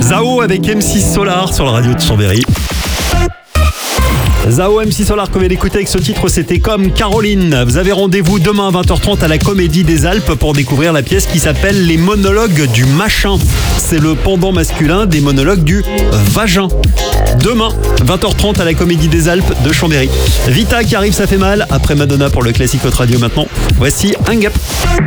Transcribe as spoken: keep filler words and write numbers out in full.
Zao avec M six Solar sur la radio de Chambéry. Zao, M six Solar, qu'on vient d'écouter avec ce titre, c'était Comme Caroline. Vous avez rendez-vous demain à vingt heures trente à la Comédie des Alpes pour découvrir la pièce qui s'appelle Les monologues du machin. C'est le pendant masculin des monologues du vagin. Demain, vingt heures trente à la Comédie des Alpes de Chambéry. Vita qui arrive, ça fait mal. Après Madonna pour le classique Hot Radio maintenant. Voici Un Gap.